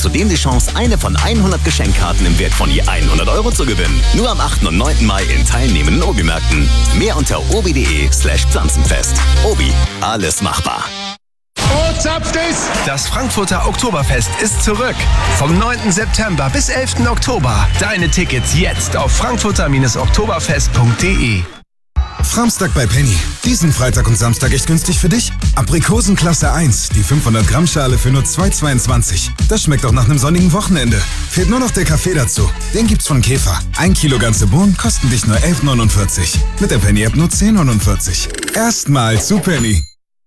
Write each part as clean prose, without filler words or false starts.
Zudem die Chance, eine von 100 Geschenkkarten im Wert von je 100 € zu gewinnen. Nur am 8. und 9. Mai in teilnehmenden Obi-Märkten. Mehr unter obi.de/Pflanzenfest. Obi, alles machbar. Oh, zapft es! Das Frankfurter Oktoberfest ist zurück. Vom 9. September bis 11. Oktober. Deine Tickets jetzt auf frankfurter-oktoberfest.de. Framstag bei Penny. Diesen Freitag und Samstag echt günstig für dich? Aprikosen Klasse 1, die 500 Gramm Schale für nur 2,22. Das schmeckt auch nach einem sonnigen Wochenende. Fehlt nur noch der Kaffee dazu. Den gibt's von Käfer. 1 Kilo ganze Bohnen kosten dich nur 11,49. Mit der Penny-App nur 10,49. Erstmal zu Penny.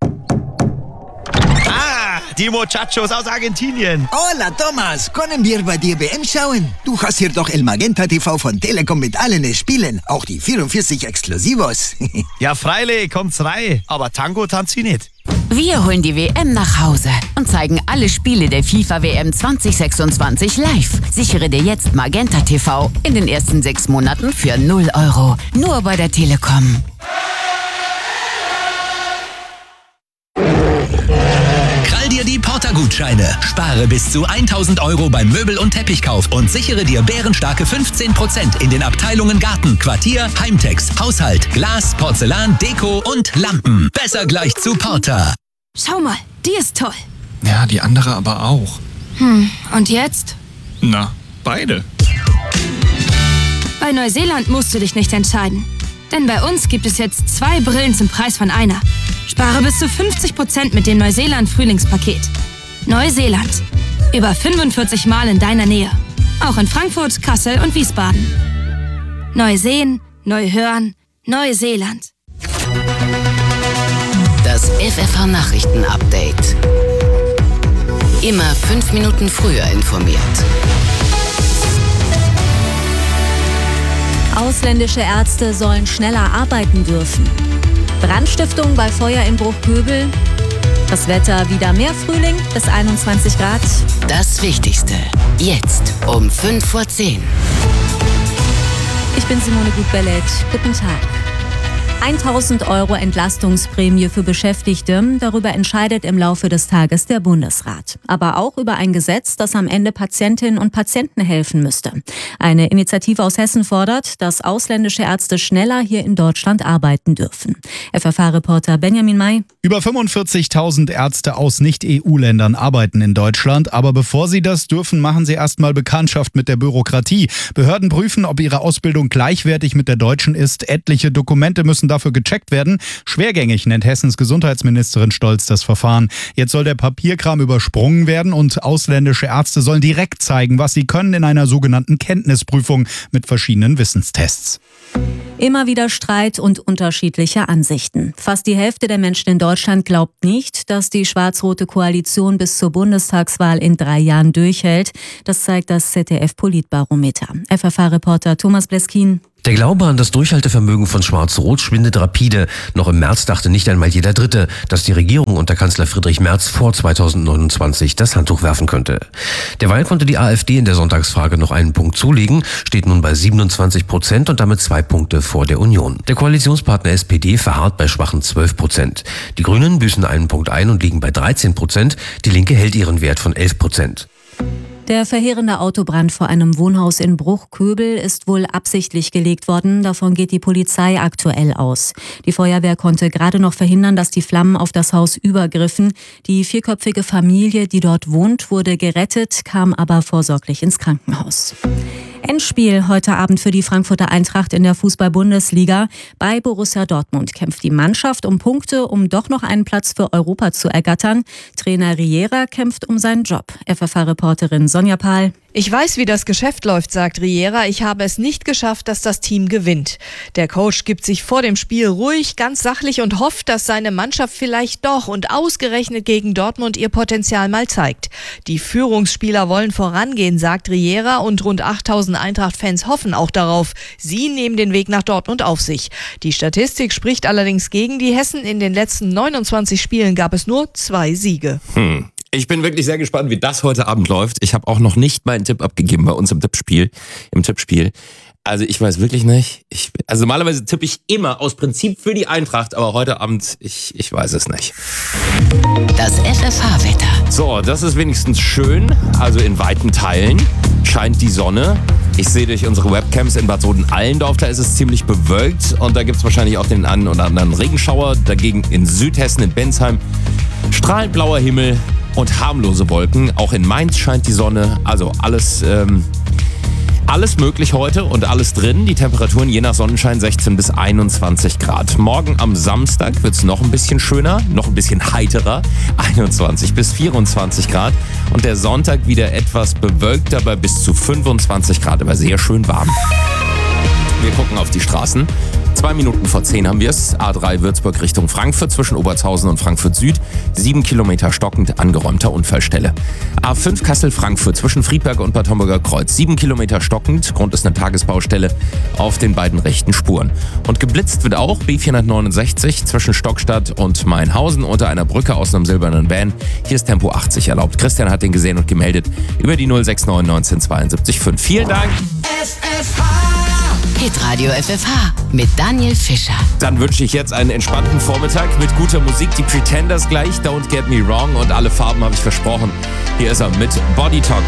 Die Muchachos aus Argentinien. Hola, Thomas. Können wir bei dir WM schauen? Du hast hier doch El Magenta TV von Telekom mit allen Spielen. Auch die 44 Exklusivos. Ja, freilich, kommt's rein. Aber Tango tanzt sie nicht. Wir holen die WM nach Hause und zeigen alle Spiele der FIFA-WM 2026 live. Sichere dir jetzt Magenta TV in den ersten 6 Monaten für 0 €. Nur bei der Telekom. Dir die Porter-Gutscheine. Spare bis zu 1.000 € beim Möbel- und Teppichkauf und sichere dir bärenstarke 15% in den Abteilungen Garten, Quartier, Heimtex, Haushalt, Glas, Porzellan, Deko und Lampen. Besser gleich zu Porter. Schau mal, die ist toll. Ja, die andere aber auch. Und jetzt? Na, beide. Bei Neuseeland musst du dich nicht entscheiden. Denn bei uns gibt es jetzt 2 Brillen zum Preis von einer. Spare bis zu 50% mit dem Neuseeland-Frühlingspaket. Neuseeland. Über 45 Mal in deiner Nähe. Auch in Frankfurt, Kassel und Wiesbaden. Neu sehen, neu hören, Neuseeland. Das FFH-Nachrichten-Update. Immer 5 Minuten früher informiert. Ausländische Ärzte sollen schneller arbeiten dürfen. Brandstiftung bei Feuer in Bruchköbel. Das Wetter wieder mehr Frühling bis 21 Grad. Das Wichtigste. Jetzt um 5:10 Uhr. Ich bin Simone Gutbellet. Guten Tag. 1.000 € Entlastungsprämie für Beschäftigte. Darüber entscheidet im Laufe des Tages der Bundesrat. Aber auch über ein Gesetz, das am Ende Patientinnen und Patienten helfen müsste. Eine Initiative aus Hessen fordert, dass ausländische Ärzte schneller hier in Deutschland arbeiten dürfen. FFH-Reporter Benjamin May. Über 45.000 Ärzte aus Nicht-EU-Ländern arbeiten in Deutschland. Aber bevor sie das dürfen, machen sie erstmal Bekanntschaft mit der Bürokratie. Behörden prüfen, ob ihre Ausbildung gleichwertig mit der deutschen ist. Etliche Dokumente müssen dafür gecheckt werden. Schwergängig nennt Hessens Gesundheitsministerin Stolz das Verfahren. Jetzt soll der Papierkram übersprungen werden und ausländische Ärzte sollen direkt zeigen, was sie können in einer sogenannten Kenntnisprüfung mit verschiedenen Wissenstests. Immer wieder Streit und unterschiedliche Ansichten. Fast die Hälfte der Menschen in Deutschland glaubt nicht, dass die schwarz-rote Koalition bis zur Bundestagswahl in 3 Jahren durchhält. Das zeigt das ZDF-Politbarometer. FFH-Reporter Thomas Bleskin. Der Glaube an das Durchhaltevermögen von Schwarz-Rot schwindet rapide. Noch im März dachte nicht einmal jeder Dritte, dass die Regierung unter Kanzler Friedrich Merz vor 2029 das Handtuch werfen könnte. Derweil konnte die AfD in der Sonntagsfrage noch einen Punkt zulegen, steht nun bei 27% und damit 2 Punkte vor der Union. Der Koalitionspartner SPD verharrt bei schwachen 12%. Die Grünen büßen einen Punkt ein und liegen bei 13%. Die Linke hält ihren Wert von 11%. Der verheerende Autobrand vor einem Wohnhaus in Bruchköbel ist wohl absichtlich gelegt worden. Davon geht die Polizei aktuell aus. Die Feuerwehr konnte gerade noch verhindern, dass die Flammen auf das Haus übergriffen. Die 4-köpfige Familie, die dort wohnt, wurde gerettet, kam aber vorsorglich ins Krankenhaus. Endspiel heute Abend für die Frankfurter Eintracht in der Fußball-Bundesliga. Bei Borussia Dortmund kämpft die Mannschaft um Punkte, um doch noch einen Platz für Europa zu ergattern. Trainer Riera kämpft um seinen Job. FFH-Reporterin Sonja Pahl. Ich weiß, wie das Geschäft läuft, sagt Riera. Ich habe es nicht geschafft, dass das Team gewinnt. Der Coach gibt sich vor dem Spiel ruhig, ganz sachlich und hofft, dass seine Mannschaft vielleicht doch und ausgerechnet gegen Dortmund ihr Potenzial mal zeigt. Die Führungsspieler wollen vorangehen, sagt Riera, und rund 8.000 Eintracht-Fans hoffen auch darauf. Sie nehmen den Weg nach Dortmund auf sich. Die Statistik spricht allerdings gegen die Hessen. In den letzten 29 Spielen gab es nur 2 Siege. Ich bin wirklich sehr gespannt, wie das heute Abend läuft. Ich habe auch noch nicht meinen Tipp abgegeben bei uns im Tippspiel. Also ich weiß wirklich nicht. Also normalerweise tippe ich immer aus Prinzip für die Eintracht, aber heute Abend, ich weiß es nicht. Das FFH-Wetter. So, das ist wenigstens schön. Also in weiten Teilen scheint die Sonne. Ich sehe durch unsere Webcams in Bad Soden-Allendorf, da ist es ziemlich bewölkt und da gibt es wahrscheinlich auch den einen oder anderen Regenschauer. Dagegen in Südhessen, in Bensheim, strahlend blauer Himmel und harmlose Wolken. Auch in Mainz scheint die Sonne. Also alles möglich heute und alles drin. Die Temperaturen je nach Sonnenschein 16 bis 21 Grad. Morgen am Samstag wird es noch ein bisschen schöner, noch ein bisschen heiterer. 21 bis 24 Grad. Und der Sonntag wieder etwas bewölkter bei bis zu 25 Grad, aber sehr schön warm. Wir gucken auf die Straßen. 2 Minuten vor 10 haben wir es. A3 Würzburg Richtung Frankfurt zwischen Obertshausen und Frankfurt Süd. 7 Kilometer stockend, angeräumter Unfallstelle. A5 Kassel-Frankfurt zwischen Friedberg und Bad Homburger Kreuz. 7 Kilometer stockend, Grund ist eine Tagesbaustelle auf den beiden rechten Spuren. Und geblitzt wird auch B469 zwischen Stockstadt und Mainhausen unter einer Brücke aus einem silbernen Van. Hier ist Tempo 80 erlaubt. Christian hat den gesehen und gemeldet über die 069 1972 5. Vielen Dank. Hitradio FFH mit Daniel Fischer. Dann wünsche ich jetzt einen entspannten Vormittag mit guter Musik. Die Pretenders gleich, Don't Get Me Wrong und alle Farben habe ich versprochen. Hier ist er mit Body Talk.